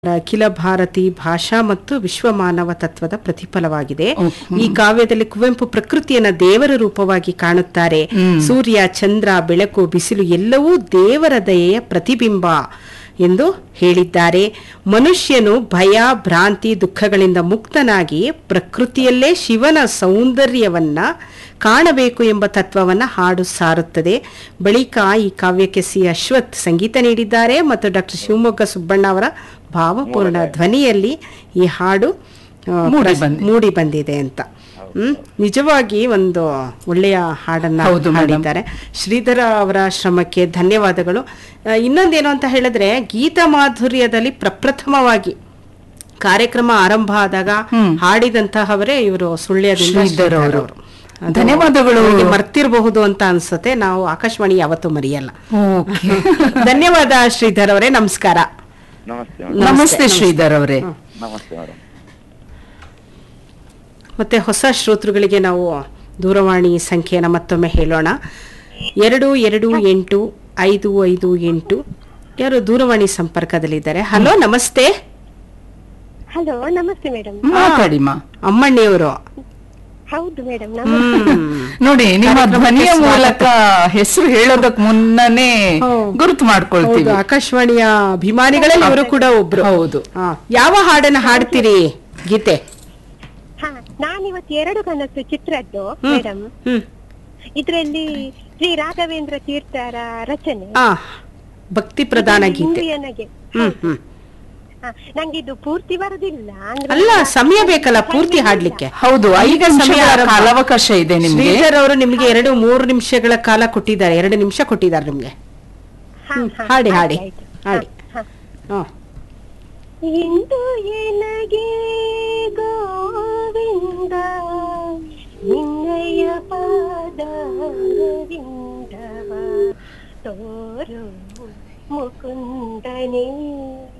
ಅಖಿಲ ಭಾರತಿ ಭಾಷಾ ಮತ್ತು ವಿಶ್ವ ಮಾನವ ತತ್ವದ ಪ್ರತಿಫಲವಾಗಿದೆ. ಈ ಕಾವ್ಯದಲ್ಲಿ ಕುವೆಂಪು ಪ್ರಕೃತಿಯನ್ನ ದೇವರ ರೂಪವಾಗಿ ಕಾಣುತ್ತಾರೆ. ಸೂರ್ಯ, ಚಂದ್ರ, ಬೆಳಕು, ಬಿಸಿಲು ಎಲ್ಲವೂ ದೇವರ ದಯೆಯ ಪ್ರತಿಬಿಂಬ ಎಂದು ಹೇಳಿದ್ದಾರೆ. ಮನುಷ್ಯನು ಭಯ, ಭ್ರಾಂತಿ, ದುಃಖಗಳಿಂದ ಮುಕ್ತನಾಗಿ ಪ್ರಕೃತಿಯಲ್ಲೇ ಶಿವನ ಸೌಂದರ್ಯವನ್ನ ಕಾಣಬೇಕು ಎಂಬ ತತ್ವವನ್ನು ಹಾಡು ಸಾರುತ್ತದೆ. ಬಳಿಕ ಈ ಕಾವ್ಯಕ್ಕೆ ಸಿ ಅಶ್ವಥ್ ಸಂಗೀತ ನೀಡಿದ್ದಾರೆ ಮತ್ತು ಡಾಕ್ಟರ್ ಶಿವಮೊಗ್ಗ ಸುಬ್ಬಣ್ಣ ಅವರ ಭಾವಪೂರ್ಣ ಧ್ವನಿಯಲ್ಲಿ ಈ ಹಾಡು ಮೂಡಿ ಬಂದಿದೆ ಅಂತ. ನಿಜವಾಗಿ ಒಂದು ಒಳ್ಳೆಯ ಹಾಡನ್ನ ಹಾಡಿದ್ದಾರೆ. ಶ್ರೀಧರ ಅವರ ಶ್ರಮಕ್ಕೆ ಧನ್ಯವಾದಗಳು. ಇನ್ನೊಂದೇನು ಅಂತ ಹೇಳಿದ್ರೆ, ಗೀತ ಮಾಧುರ್ಯದಲ್ಲಿ ಪ್ರಪ್ರಥಮವಾಗಿ ಕಾರ್ಯಕ್ರಮ ಆರಂಭ ಆದಾಗ ಹಾಡಿದಂತಹವರೇ ಇವರು ಸುಳ್ಯದಿಂದ ಶ್ರೀಧರ್ ಅವರು. ಧನ್ಯವಾದಗಳು. ಮರ್ತಿರಬಹುದು ಅಂತ ಅನ್ಸುತ್ತೆ. ನಾವು ಆಕಾಶವಾಣಿ ಯಾವತ್ತೂ ಮರೆಯಲ್ಲ. ಧನ್ಯವಾದ ಶ್ರೀಧರ್ ಅವರೇ, ನಮಸ್ಕಾರ. ನಮಸ್ತೆ ಶ್ರೀಧರ್ ಅವರೇ. ಮತ್ತೆ ಹೊಸ ಶ್ರೋತೃಗಳಿಗೆ ನಾವು ದೂರವಾಣಿ ಸಂಖ್ಯೆಯನ್ನು ಮತ್ತೊಮ್ಮೆ ಹೇಳೋಣ. 22885558. ಯಾರು ದೂರವಾಣಿ ಸಂಪರ್ಕದಲ್ಲಿದ್ದಾರೆ? ಹಲೋ, ನಮಸ್ತೆ. ಹಲೋ, ನಮಸ್ತೆ ಮೇಡಮ್. ಮಾತಾಡಿಮ್ಮ. ಅಮ್ಮಣ್ಣಿಯವರು. ಹೌದು ಮೇಡಮ್. ನೋಡಿ, ನಿಮ್ಮ ಧ್ವನಿಯ ಮೂಲಕ ಹೆಸರು ಹೇಳೋದಕ್ ಮುನ್ನನೇ ಗುರುತು ಮಾಡ್ಕೊಳ್ತೀವಿ. ಆಕಾಶವಾಣಿಯ ಅಭಿಮಾನಿಗಳಲ್ಲಿ ಇವರು ಕೂಡ ಒಬ್ರು. ಹೌದು. ಯಾವ ಹಾಡನ್ನ ಹಾಡ್ತೀರಿ ಗೀತೆ? ನಾನಿವತ್ತು 2 ಕನಸು ಚಿತ್ರದ್ದು ಮೇಡಮ್. ಇದ್ರಲ್ಲಿ ಶ್ರೀ ರಾಘವೇಂದ್ರ ತೀರ್ಥರ ರಚನೆ, ಭಕ್ತಿ ಪ್ರಧಾನ ಗೀತೆ. ನಂಗೆ ಇದು ಪೂರ್ತಿ ಬರೋದಿಲ್ಲ. ಅಲ್ಲ, ಸಮಯ ಬೇಕಲ್ಲ ಪೂರ್ತಿ ಹಾಡ್ಲಿಕ್ಕೆ. ಹೌದು, 5 ಸಮಯ ಕಾಲಾವಕಾಶ ಇದೆ ನಿಮ್ಗೆ. ಶ್ರೀಧರ್ ಅವರು ನಿಮ್ಗೆ 2-3 ನಿಮಿಷಗಳ ಕಾಲ ಕೊಟ್ಟಿದ್ದಾರೆ. 2 ನಿಮಿಷ ಕೊಟ್ಟಿದ್ದಾರೆ ನಿಮ್ಗೆ. ಹಾಡಿ ಹಾಡಿ ಹಾಡಿ. ಇಂದು ಎನಗೆ ಗೋವಿಂದ ನಿನ್ನಯ ಪಾದವಿಂದವ ತೋರು ಮುಕುಂದನೇ.